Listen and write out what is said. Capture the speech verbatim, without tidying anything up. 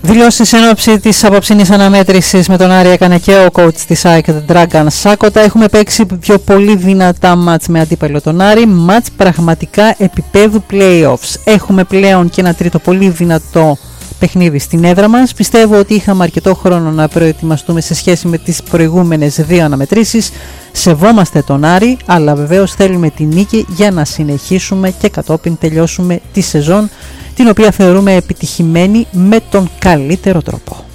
Δηλώσεις εν ώψη της απόψινής αναμέτρησης με τον Άρη έκανε και ο coach της ΑΕΚ Dragan Σάκοτα. Έχουμε παίξει δύο πολύ δυνατά μάτς με αντίπαλο τον Άρη, μάτς πραγματικά επίπεδου play-offs. Έχουμε πλέον και ένα τρίτο πολύ δυνατό παιχνίδι στην έδρα μας. Πιστεύω ότι είχαμε αρκετό χρόνο να προετοιμαστούμε σε σχέση με τις προηγούμενες δύο αναμετρήσεις. Σεβόμαστε τον Άρη, αλλά βεβαίως θέλουμε τη νίκη για να συνεχίσουμε και κατόπιν τελειώσουμε τη σεζόν, την οποία θεωρούμε επιτυχημένη με τον καλύτερο τρόπο.